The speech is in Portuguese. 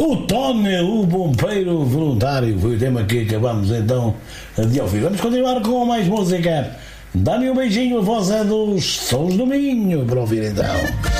O Tony, o bombeiro voluntário, foi o tema que acabamos então de ouvir. Vamos continuar com mais música. Dá-me um beijinho, a voz é dos Sons do Minho, para ouvir então.